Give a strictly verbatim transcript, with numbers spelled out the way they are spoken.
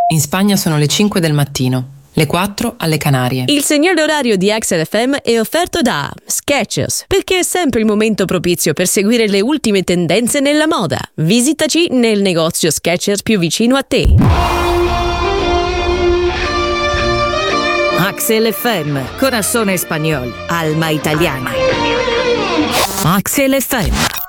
In Spagna sono le cinque del mattino, le quattro alle Canarie. Il segnale orario di Axel F M è offerto da Skechers, perché è sempre il momento propizio per seguire le ultime tendenze nella moda. Visitaci nel negozio Skechers più vicino a te. Axel F M, corazón español, alma italiana. Axel F M.